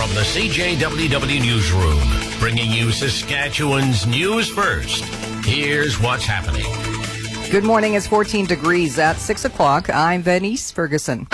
From the CJWW Newsroom, bringing you Saskatchewan's news first. Here's what's happening. Good morning. It's 14 degrees at 6 o'clock. I'm Venice Ferguson.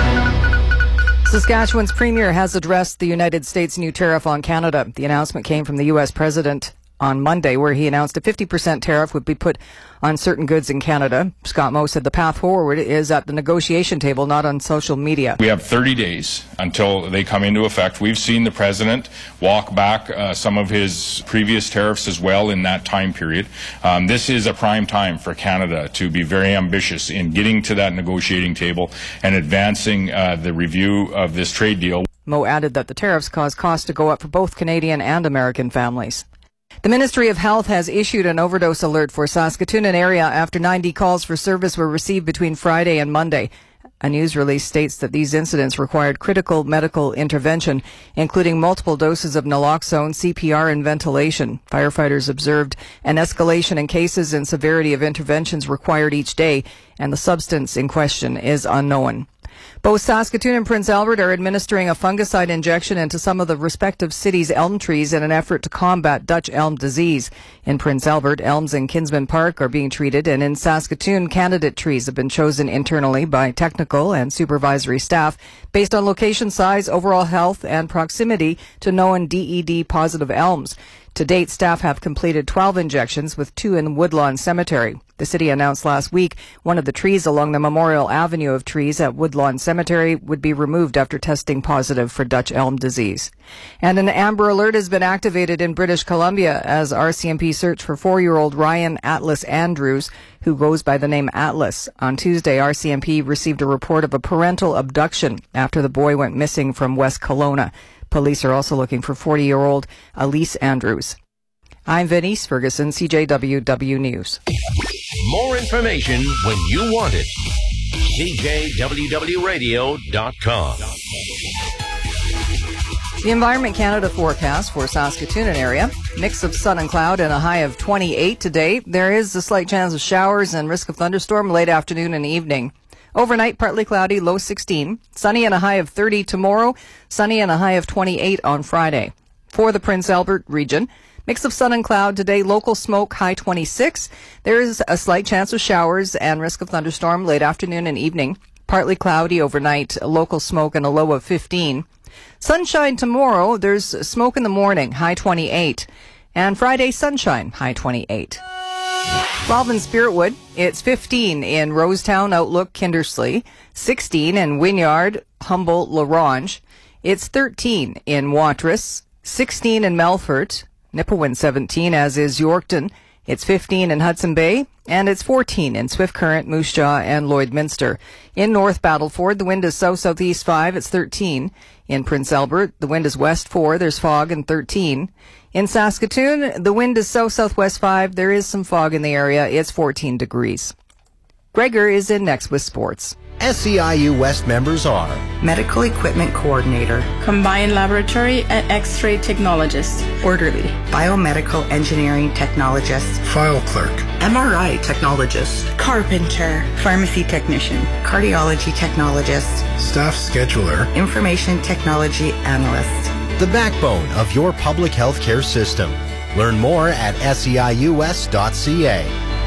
Saskatchewan's premier has addressed the United States' new tariff on Canada. The announcement came from the U.S. president on Monday, where he announced a 50% tariff would be put on certain goods in Canada. Scott Moe said the path forward is at the negotiation table, not on social media. We have 30 days until they come into effect. We've seen the president walk back some of his previous tariffs as well in that time period. This is a prime time for Canada to be very ambitious in getting to that negotiating table and advancing the review of this trade deal. Moe added that the tariffs cause costs to go up for both Canadian and American families. The Ministry of Health has issued an overdose alert for Saskatoon and area after 90 calls for service were received between Friday and Monday. A news release states that these incidents required critical medical intervention, including multiple doses of naloxone, CPR, and ventilation. Firefighters observed an escalation in cases and severity of interventions required each day, and the substance in question is unknown. Both Saskatoon and Prince Albert are administering a fungicide injection into some of the respective cities' elm trees in an effort to combat Dutch elm disease. In Prince Albert, elms in Kinsman Park are being treated, and in Saskatoon, candidate trees have been chosen internally by technical and supervisory staff based on location, size, overall health, and proximity to known DED-positive elms. To date, staff have completed 12 injections, with 2 in Woodlawn Cemetery. The city announced last week one of the trees along the Memorial Avenue of trees at Woodlawn Cemetery would be removed after testing positive for Dutch elm disease. And an Amber Alert has been activated in British Columbia as RCMP search for 4-year-old Ryan Atlas Andrews, who goes by the name Atlas. On Tuesday, RCMP received a report of a parental abduction after the boy went missing from West Kelowna. Police are also looking for 40-year-old Elise Andrews. I'm Venice Ferguson, CJWW News. More information when you want it. CJWWRadio.com. The Environment Canada forecast for Saskatoon and area. Mix of sun and cloud and a high of 28 today. There is a slight chance of showers and risk of thunderstorm late afternoon and evening. Overnight, partly cloudy, low 16. Sunny and a high of 30 tomorrow. Sunny and a high of 28 on Friday. For the Prince Albert region, mix of sun and cloud today, local smoke, high 26. There is a slight chance of showers and risk of thunderstorm late afternoon and evening. Partly cloudy overnight, local smoke and a low of 15. Sunshine tomorrow, there's smoke in the morning, high 28. And Friday, sunshine, high 28. 12 in Spiritwood, it's 15 in Rosetown, Outlook, Kindersley, 16 in Wynyard, Humboldt, La Ronge. It's 13 in Watrous, 16 in Melfort, Nipawin 17, as is Yorkton. It's 15 in Hudson Bay, and it's 14 in Swift Current, Moose Jaw, and Lloydminster. In North Battleford, the wind is south-southeast 5, it's 13. In Prince Albert, the wind is west 4, there's fog, and 13. In Saskatoon, the wind is south-southwest 5, there is some fog in the area, it's 14 degrees. Gregor is in next with sports. SEIU West members are Medical Equipment Coordinator, Combined Laboratory and X-ray Technologist, Orderly, Biomedical Engineering Technologist, File Clerk, MRI Technologist, Carpenter, Pharmacy Technician, Cardiology Technologist, Staff Scheduler, Information Technology Analyst. the backbone of your public health care system. Learn more at seius.ca.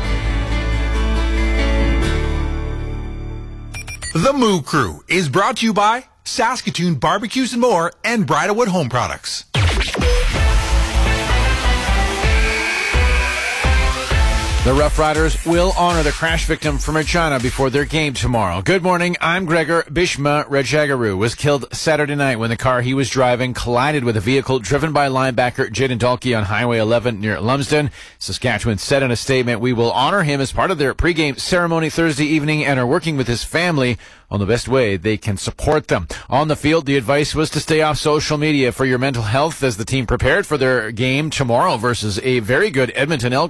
The Moo Crew is brought to you by Saskatoon Barbecues and More and Bridalwood Home Products. The Rough Riders will honor the crash victim from Regina before their game tomorrow. Good morning, I'm Gregor. Bishma Rejagaru was killed Saturday night when the car he was driving collided with a vehicle driven by linebacker Jaden Dalkey on Highway 11 near Lumsden. Saskatchewan said in a statement, "We will honor him as part of their pregame ceremony Thursday evening and are working with his family on the best way they can support them." On the field, the advice was to stay off social media for your mental health as the team prepared for their game tomorrow versus a very good Edmonton Elk